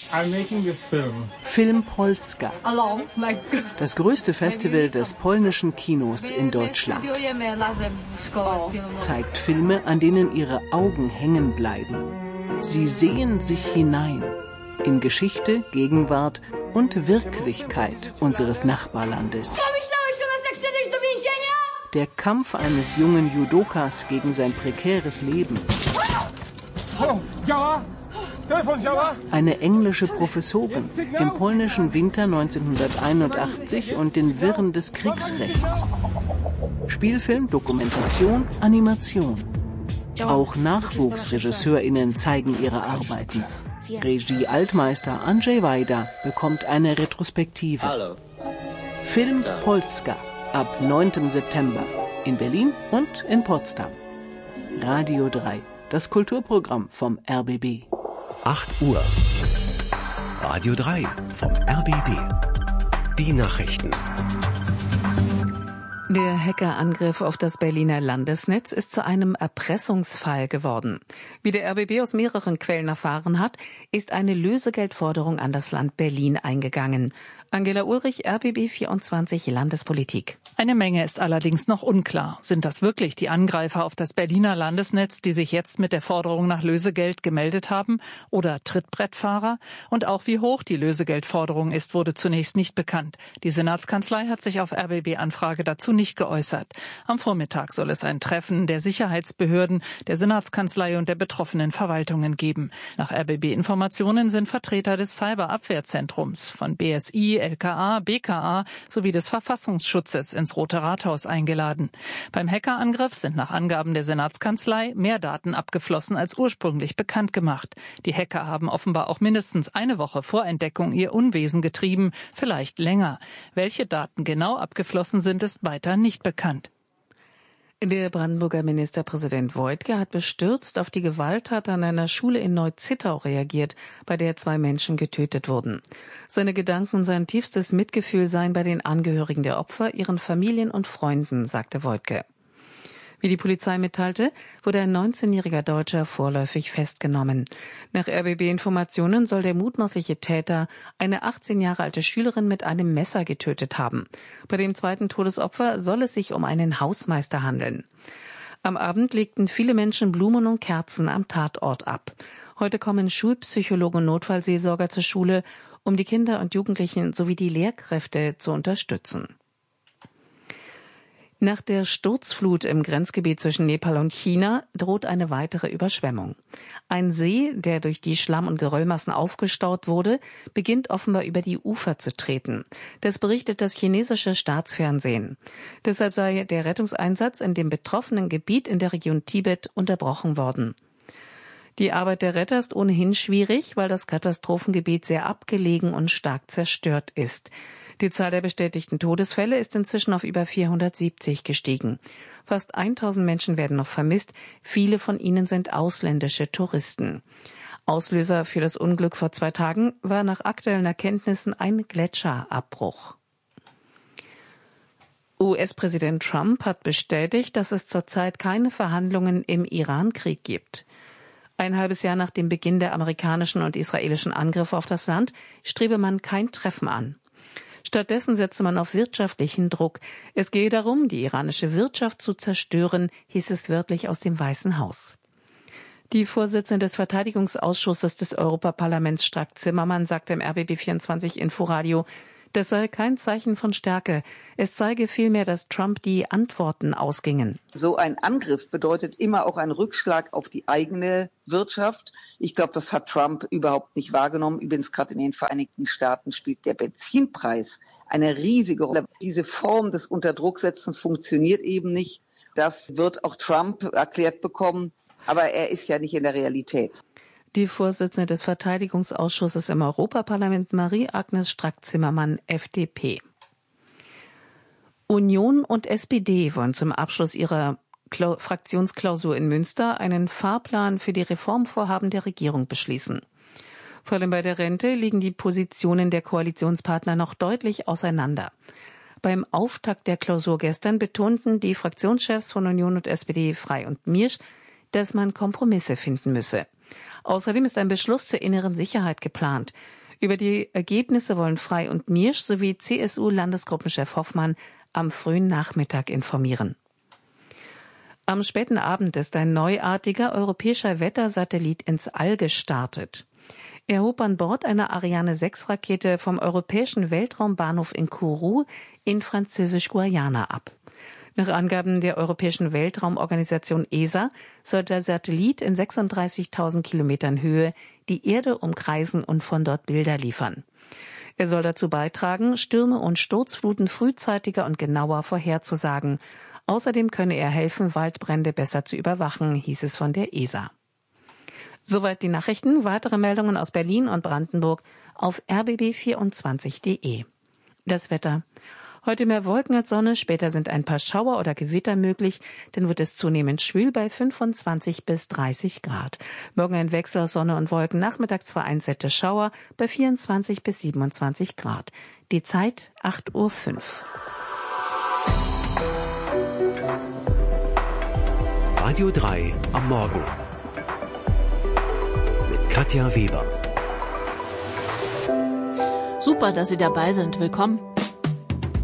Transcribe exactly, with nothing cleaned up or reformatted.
I'm making this film. Film Polska. Das größte Festival des polnischen Kinos in Deutschland. Zeigt Filme, an denen ihre Augen hängen bleiben. Sie sehen sich hinein in Geschichte, Gegenwart und Wirklichkeit unseres Nachbarlandes. Der Kampf eines jungen Judokas gegen sein prekäres Leben. Eine englische Professorin im polnischen Winter neunzehnhunderteinundachtzig und den Wirren des Kriegsrechts. Spielfilm, Dokumentation, Animation. Auch NachwuchsregisseurInnen zeigen ihre Arbeiten. Regie-Altmeister Andrzej Wajda bekommt eine Retrospektive. Film Polska ab neunten September in Berlin und in Potsdam. Radio drei, das Kulturprogramm vom R B B. acht Uhr. Radio drei vom R B B. Die Nachrichten. Der Hackerangriff auf das Berliner Landesnetz ist zu einem Erpressungsfall geworden. Wie der R B B aus mehreren Quellen erfahren hat, ist eine Lösegeldforderung an das Land Berlin eingegangen. Angela Ulrich, R B B vierundzwanzig Landespolitik. Eine Menge ist allerdings noch unklar. Sind das wirklich die Angreifer auf das Berliner Landesnetz, die sich jetzt mit der Forderung nach Lösegeld gemeldet haben, oder Trittbrettfahrer? Und auch wie hoch die Lösegeldforderung ist, wurde zunächst nicht bekannt. Die Senatskanzlei hat sich auf R B B-Anfrage dazu nicht geäußert. Am Vormittag soll es ein Treffen der Sicherheitsbehörden, der Senatskanzlei und der betroffenen Verwaltungen geben. Nach R B B-Informationen sind Vertreter des Cyberabwehrzentrums von B S I, L K A, B K A sowie des Verfassungsschutzes ins Rote Rathaus eingeladen. Beim Hackerangriff sind nach Angaben der Senatskanzlei mehr Daten abgeflossen als ursprünglich bekannt gemacht. Die Hacker haben offenbar auch mindestens eine Woche vor Entdeckung ihr Unwesen getrieben, vielleicht länger. Welche Daten genau abgeflossen sind, ist weiter nicht bekannt. Der Brandenburger Ministerpräsident Woidke hat bestürzt auf die Gewalttat an einer Schule in Neu-Zittau reagiert, bei der zwei Menschen getötet wurden. Seine Gedanken und sein tiefstes Mitgefühl seien bei den Angehörigen der Opfer, ihren Familien und Freunden, sagte Woidke. Wie die Polizei mitteilte, wurde ein neunzehnjähriger Deutscher vorläufig festgenommen. Nach R B B-Informationen soll der mutmaßliche Täter eine achtzehn Jahre alte Schülerin mit einem Messer getötet haben. Bei dem zweiten Todesopfer soll es sich um einen Hausmeister handeln. Am Abend legten viele Menschen Blumen und Kerzen am Tatort ab. Heute kommen Schulpsychologen und Notfallseelsorger zur Schule, um die Kinder und Jugendlichen sowie die Lehrkräfte zu unterstützen. Nach der Sturzflut im Grenzgebiet zwischen Nepal und China droht eine weitere Überschwemmung. Ein See, der durch die Schlamm- und Geröllmassen aufgestaut wurde, beginnt offenbar über die Ufer zu treten. Das berichtet das chinesische Staatsfernsehen. Deshalb sei der Rettungseinsatz in dem betroffenen Gebiet in der Region Tibet unterbrochen worden. Die Arbeit der Retter ist ohnehin schwierig, weil das Katastrophengebiet sehr abgelegen und stark zerstört ist. Die Zahl der bestätigten Todesfälle ist inzwischen auf über vierhundertsiebzig gestiegen. Fast tausend Menschen werden noch vermisst. Viele von ihnen sind ausländische Touristen. Auslöser für das Unglück vor zwei Tagen war nach aktuellen Erkenntnissen ein Gletscherabbruch. U S-Präsident Trump hat bestätigt, dass es zurzeit keine Verhandlungen im Iran-Krieg gibt. Ein halbes Jahr nach dem Beginn der amerikanischen und israelischen Angriffe auf das Land strebe man kein Treffen an. Stattdessen setze man auf wirtschaftlichen Druck. Es gehe darum, die iranische Wirtschaft zu zerstören, hieß es wörtlich aus dem Weißen Haus. Die Vorsitzende des Verteidigungsausschusses des Europaparlaments, Strack-Zimmermann, sagte im R B B vierundzwanzig Inforadio, das sei kein Zeichen von Stärke. Es zeige vielmehr, dass Trump die Antworten ausgingen. So ein Angriff bedeutet immer auch einen Rückschlag auf die eigene Wirtschaft. Ich glaube, das hat Trump überhaupt nicht wahrgenommen. Übrigens, gerade in den Vereinigten Staaten spielt der Benzinpreis eine riesige Rolle. Diese Form des Unterdrucksetzens funktioniert eben nicht. Das wird auch Trump erklärt bekommen. Aber er ist ja nicht in der Realität. Die Vorsitzende des Verteidigungsausschusses im Europaparlament, Marie-Agnes Strack-Zimmermann, F D P. Union und S P D wollen zum Abschluss ihrer Kla- Fraktionsklausur in Münster einen Fahrplan für die Reformvorhaben der Regierung beschließen. Vor allem bei der Rente liegen die Positionen der Koalitionspartner noch deutlich auseinander. Beim Auftakt der Klausur gestern betonten die Fraktionschefs von Union und S P D, Frei und Miersch, dass man Kompromisse finden müsse. Außerdem ist ein Beschluss zur inneren Sicherheit geplant. Über die Ergebnisse wollen Frey und Miersch sowie C S U-Landesgruppenchef Hoffmann am frühen Nachmittag informieren. Am späten Abend ist ein neuartiger europäischer Wettersatellit ins All gestartet. Er hob an Bord einer Ariane sechs Rakete vom europäischen Weltraumbahnhof in Kourou in Französisch-Guayana ab. Nach Angaben der Europäischen Weltraumorganisation E S A soll der Satellit in sechsunddreißigtausend Kilometern Höhe die Erde umkreisen und von dort Bilder liefern. Er soll dazu beitragen, Stürme und Sturzfluten frühzeitiger und genauer vorherzusagen. Außerdem könne er helfen, Waldbrände besser zu überwachen, hieß es von der E S A. Soweit die Nachrichten. Weitere Meldungen aus Berlin und Brandenburg auf r b b vierundzwanzig punkt de. Das Wetter. Heute mehr Wolken als Sonne, später sind ein paar Schauer oder Gewitter möglich, dann wird es zunehmend schwül bei fünfundzwanzig bis dreißig Grad. Morgen ein Wechsel aus Sonne und Wolken, nachmittags vereinzelte Schauer bei vierundzwanzig bis siebenundzwanzig Grad. Die Zeit acht Uhr fünf. Radio drei am Morgen mit Katja Weber. Super, dass Sie dabei sind. Willkommen.